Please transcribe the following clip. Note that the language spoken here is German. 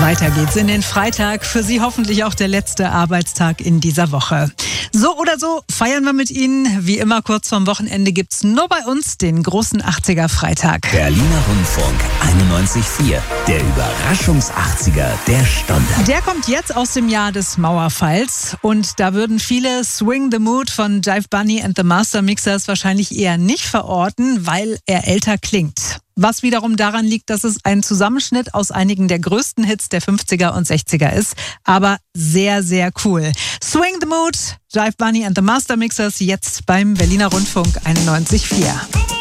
Weiter geht's in den Freitag. Für Sie hoffentlich auch der letzte Arbeitstag in dieser Woche. So oder so feiern wir mit Ihnen. Wie immer kurz vorm Wochenende gibt's nur bei uns den großen 80er Freitag. Berliner Rundfunk 91.4. Der Überraschungs-80er der Stunde. Der kommt jetzt aus dem Jahr des Mauerfalls. Und da würden viele Swing the Mood von Jive Bunny and the Master Mixers wahrscheinlich eher nicht verorten, weil er älter klingt. Was wiederum daran liegt, dass es ein Zusammenschnitt aus einigen der größten Hits der 50er und 60er ist. Aber sehr, sehr cool. Swing the Mood, Jive Bunny and the Master Mixers, jetzt beim Berliner Rundfunk 91.4.